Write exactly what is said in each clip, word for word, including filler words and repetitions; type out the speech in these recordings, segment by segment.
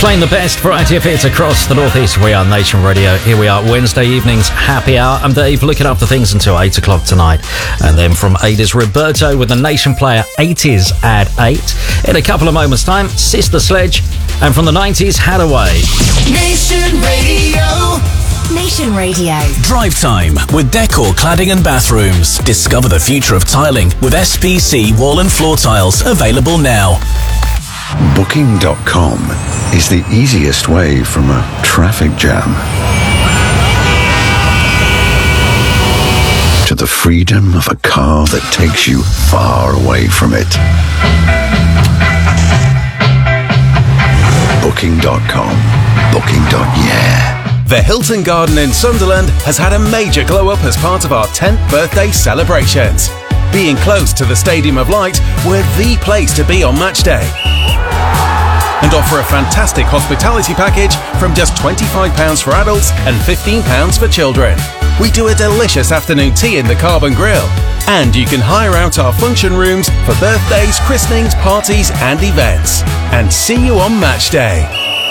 Playing the best variety of hits across the Northeast. We are Nation Radio. Here we are, Wednesday evenings, happy hour. I'm Dave, looking after things until eight o'clock tonight. And then from eight is Roberto with the Nation Player eighties at eight. In a couple of moments' time, Sister Sledge. And from the nineties, Hadaway. Nation Radio. Nation Radio. Drive Time with Decor Cladding and Bathrooms. Discover the future of tiling with S P C wall and floor tiles, available now. Booking dot com is the easiest way from a traffic jam to the freedom of a car that takes you far away from it. Booking dot com. Booking. Yeah. The Hilton Garden in Sunderland has had a major glow-up as part of our tenth birthday celebrations. Being close to the Stadium of Light, we're the place to be on match day. And offer a fantastic hospitality package from just twenty-five pounds for adults and fifteen pounds for children. We do a delicious afternoon tea in the Carbon Grill. And you can hire out our function rooms for birthdays, christenings, parties and events. And see you on match day.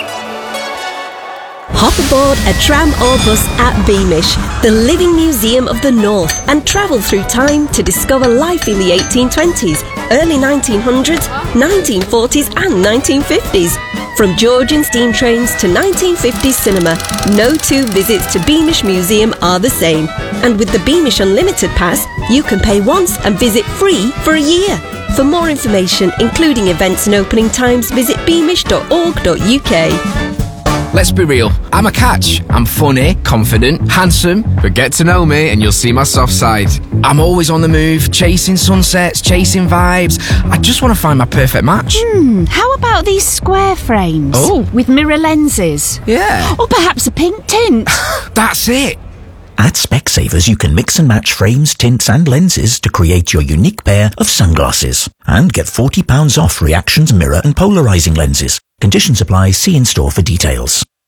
Hop aboard a tram or bus at Beamish, the living museum of the North, and travel through time to discover life in the eighteen twenties, early nineteen hundreds, nineteen forties and nineteen fifties. From Georgian steam trains to nineteen fifties cinema, no two visits to Beamish Museum are the same. And with the Beamish Unlimited Pass, you can pay once and visit free for a year. For more information, including events and opening times, visit beamish dot org dot U K. Let's be real, I'm a catch. I'm funny, confident, handsome, but get to know me and you'll see my soft side. I'm always on the move, chasing sunsets, chasing vibes. I just want to find my perfect match. Hmm, how about these square frames? Oh. With mirror lenses? Yeah. Or perhaps a pink tint? That's it. At Specsavers, you can mix and match frames, tints and lenses to create your unique pair of sunglasses. And get forty pounds off Reactions mirror and polarising lenses. Conditions apply. See in store for details.